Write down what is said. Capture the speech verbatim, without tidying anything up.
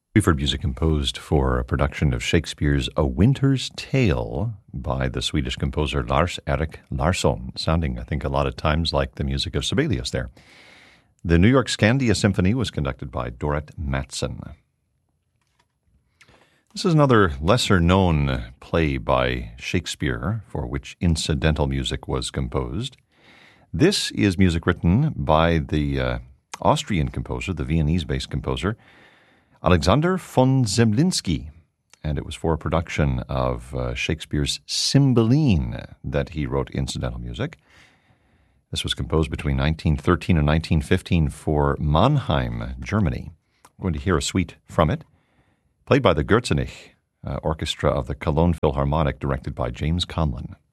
We've heard music composed for a production of Shakespeare's A Winter's Tale by the Swedish composer Lars-Erik Larsson, sounding, I think, a lot of times like the music of Sibelius there. The New York Scandia Symphony was conducted by Dorrit Mattson. This is another lesser-known play by Shakespeare for which incidental music was composed. This is music written by the uh, Austrian composer, the Viennese-based composer, Alexander von Zemlinsky, and it was for a production of uh, Shakespeare's Cymbeline that he wrote incidental music. This was composed between nineteen thirteen and nineteen fifteen for Mannheim, Germany. We're going to hear a suite from it, played by the Gürzenich uh, Orchestra of the Cologne Philharmonic, directed by James Conlon.